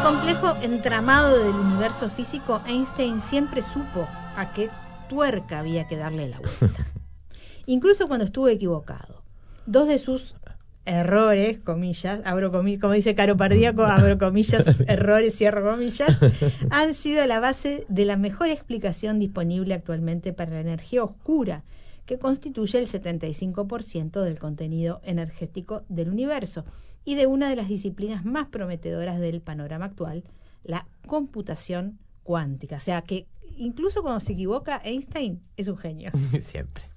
complejo entramado del universo físico, Einstein siempre supo a qué tuerca había que darle la vuelta. Incluso cuando estuvo equivocado. Dos de sus errores, comillas, abro comillas, como dice Caro Pardíaco, abro comillas, errores, cierro comillas, han sido la base de la mejor explicación disponible actualmente para la energía oscura, que constituye el 75% del contenido energético del universo, y de una de las disciplinas más prometedoras del panorama actual, la computación cuántica. O sea que incluso cuando se equivoca, Einstein es un genio. Siempre.